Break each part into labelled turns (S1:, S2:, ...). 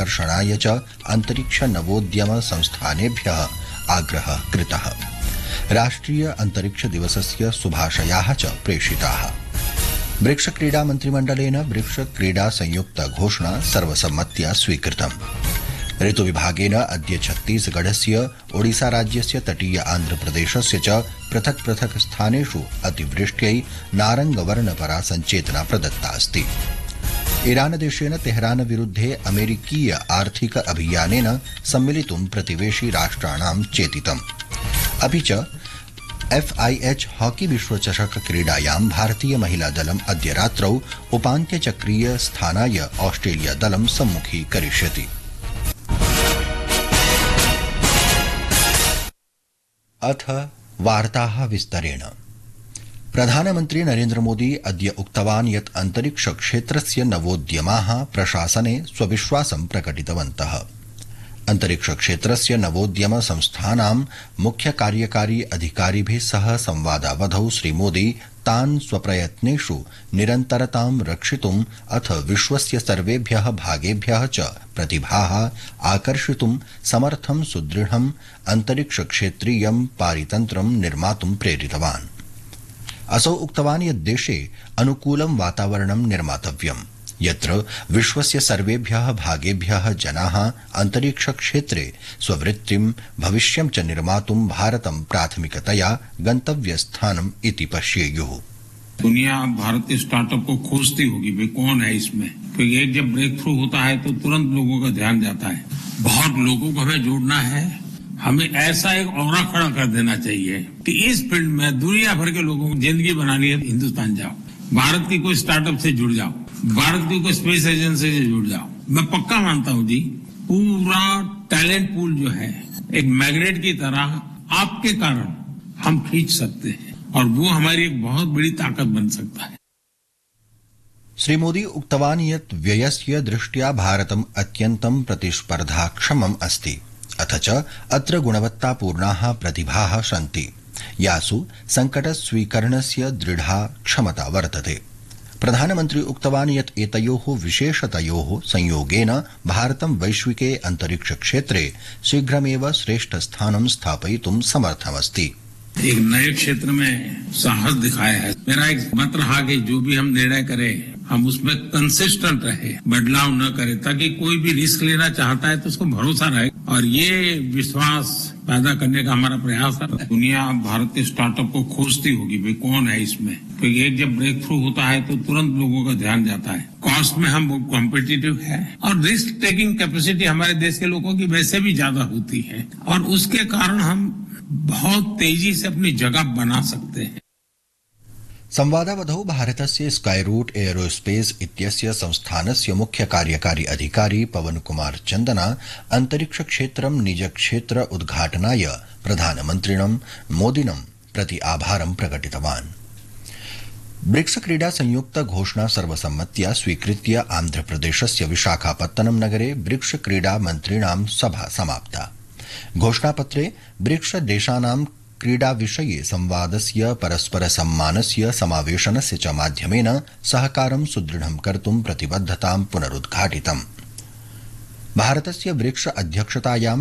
S1: आकर्षणाय च अंतरिक्ष नवोद्यम संस्थानेभ्यः आग्रहः कृतः। राष्ट्रिय अंतरिक्ष दिवसस्य शुभाशयाः च प्रेषिताः। ब्रिक्स क्रीडा मन्त्रिमण्डलेन ब्रिक्स क्रीडा संयुक्त घोषणा सर्वसम्मत्या स्वीकृतम्। ऋतुविभागेन अद्य छत्तीसगढ़स्य ओडिसा राज्यस्य तटीय आन्ध्रप्रदेशस्य च पृथक् पृथक् स्थानेषु अतिवृष्ट्यै नारङ्गवर्णपरा सञ्चेतना प्रदत्ता अस्ति। ईरान देशेन तेहरान विरुद्धे अमेरिकीय आर्थिक अभियानेन सम्मिलितुं प्रतिवेशि राष्ट्राणां चेतितम्। अपि च FIH हॉकी विश्वचषक क्रीडायां भारतीय महिला दलम् अद्य रात्रौ उपान्त्यचक्रीय स्थानाय ऑस्ट्रेलिया दलं सम्मुखीकरिष्यति। अथ वार्ताः विस्तरेण। प्रधानमन्त्री नरेन्द्र मोदी अद्य उक्तवान् यत् अंतरिक्ष क्षेत्रस्य नवोद्यमाः प्रशासने स्वविश्वासं प्रकटितवन्तः। अंतरिक्ष क्षेत्रस्य नवोद्यम संस्थानां मुख्य कार्यकारी अधिकारिभिः सह संवादावधौ श्रीमोदी तान् स्वप्रयत्नेषु निरन्तरतां रक्षितुम् अथ विश्वस्य सर्वेभ्यः भागेभ्यः च प्रतिभाः आकर्षितुं समर्थं सुदृढम् अंतरिक्ष क्षेत्रीयं पारितन्त्रं निर्मातुं प्रेरितवान्। असौ उक्तवान् यत् देशे अनुकूलं वातावरणं निर्मातव्यम्, यत्र विश्वस्य सर्वेभ्यः भागेभ्यः जनाः अंतरिक्ष क्षेत्रे स्ववृत्तिं भविष्यं च निर्मातुं भारतं प्राथमिकतया गंतव्यस्थानम् इति पश्येयुः।
S2: दुनिया भारत के स्टार्टअप को खोजती होगी, भाई कौन है इसमें, क्योंकि एक जब ब्रेक थ्रू होता है तो तुरंत लोगों का ध्यान जाता है। बहुत लोगों को हमें जोड़ना है, हमें ऐसा एक ऑरा खड़ा कर देना चाहिए कि इस फील्ड में दुनिया भर के लोगों को जिंदगी बनानी है, हिंदुस्तान जाओ, भारत की कोई स्टार्टअप से जुड़ जाओ, भारत की कोई स्पेस एजेंसी से जुड़ जाओ। मैं पक्का मानता हूं जी, पूरा टैलेंट पूल जो है एक मैग्नेट की तरह आपके कारण हम खींच सकते हैं और वो हमारी एक बहुत बड़ी ताकत बन सकता है।
S1: श्री मोदी उक्तवान् यत् व्ययस्य दृष्ट्या भारतम् अत्यन्तं प्रतिस्पर्धाक्षमम् अस्ति, अथ च अत्र गुणवत्तापूर्णाः प्रतिभाः सन्ति, यासु संकटस्वीकरणस्य दृढा क्षमता वर्तते। प्रधानमन्त्री उक्तवान् यत् एतयोः विशेषतयोः संयोगेन भारतं वैश्विके अंतरिक्ष क्षेत्रे शीघ्रमेव श्रेष्ठस्थानं स्थापयितुं समर्थमस्ति।
S2: एक नए क्षेत्र में साहस दिखाया है। मेरा एक मत रहा कि जो भी हम निर्णय करें हम उसमें कंसिस्टेंट रहे, बदलाव न करें, ताकि कोई भी रिस्क लेना चाहता है तो उसको भरोसा रहे, और ये विश्वास पैदा करने का हमारा प्रयास है। दुनिया भारत के स्टार्टअप को खोजती होगी, भाई कौन है इसमें, क्योंकि एक जब ब्रेक थ्रू होता है तो तुरंत लोगों का ध्यान जाता है। कॉस्ट में हम कॉम्पिटिटिव है और रिस्क टेकिंग कैपेसिटी हमारे देश के लोगों की वैसे भी ज्यादा होती है, और उसके कारण हम बहुत तेजी से अपनी जगह बना सकते हैं।
S1: संवादावधौ भारतस्य स्काईरूट एयरोस्पेस इत्यस्य संस्थानस्य मुख्य कार्यकारी अधिकारी पवन कुमार चन्दना अंतरिक्ष क्षेत्रं निजक्षेत्र उद्घाटनाय प्रधानमन्त्रिणं मोदिनं प्रति आभारं प्रकटितवान्। ब्रिक्स क्रीडा संयुक्त घोषणा सर्वसम्मत्या स्वीकृत्य आन्ध्रप्रदेशस्य विशाखापत्तनम नगरे ब्रिक्स क्रीडा मन्त्रिणां सभा समाप्ता। घोषणापत्रे ब्रिक्स देशानां क्रीडा विषये संवादस्य परस्पर सम्मानस्य समावेशनस्य च माध्यमेन सहकारं सुदृढं कर्तुं प्रतिबद्धतां पुनरुद्घाटितम्। भारतस्य ब्रिक्स अध्यक्षतायां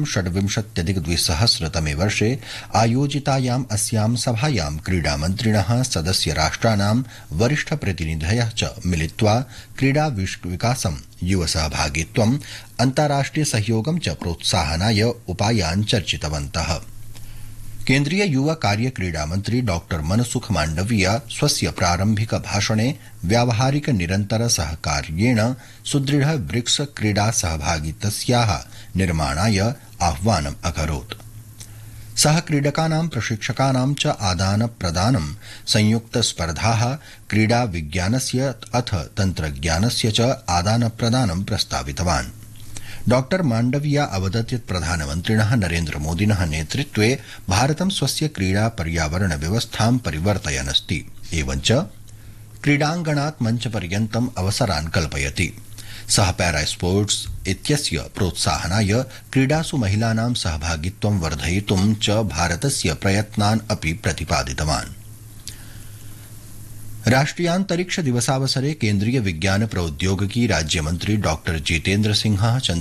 S1: 26-2000 वर्षे आयोजितायाम् अस्यां सभायां क्रीडामन्त्रिणः सदस्य राष्ट्राणां वरिष्ठ प्रतिनिधयः च मिलित्वा क्रीडा विकासं, युवसहभागित्वं, अन्ताराष्ट्रिय सहयोगं च प्रोत्साहनाय उपायान् चर्चितवन्तः। केन्द्रीय युवा कार्य क्रीडा मंत्री डॉक्टर मनसुख मांडविया स्वस्य प्रारंभिक भाषणे व्यावहारिक निरंतर सहकार्येण सुदृढ़ ब्रिक्स क्रीडा सहभागितस्याः निर्माणाय आह्वानम् अकरोत्। सह क्रीडकानां प्रशिक्षकानां च आदान प्रदानं, संयुक्त स्पर्धाः, क्रीडा विज्ञानस्य अथ तन्त्रज्ञानस्य च आदान प्रदानं प्रस्तावितवान्। डॉक्टर मांडविया अवदत् यत् प्रधानमन्त्रिणः नरेन्द्र मोदिनः नेतृत्वे भारतं स्वस्य क्रीडा पर्यावरण व्यवस्थां परिवर्तयन् अस्ति, एवञ्च क्रीडाङ्गणात् मञ्चपर्यन्तम् अवसरान् कल्पयति। सः पैरा स्पोर्ट्स इत्यस्य प्रोत्साहनाय क्रीडासु महिलानां सहभागित्वं वर्धयितुं च भारतस्य प्रयत्नान् अपि प्रतिपादितवान्। राष्ट्रियान्तरिक्ष दिवसावसरे केन्द्रीय विज्ञान प्रौद्योगिकी राज्यमन्त्री डॉक्टर जितेन्द्र सिंहः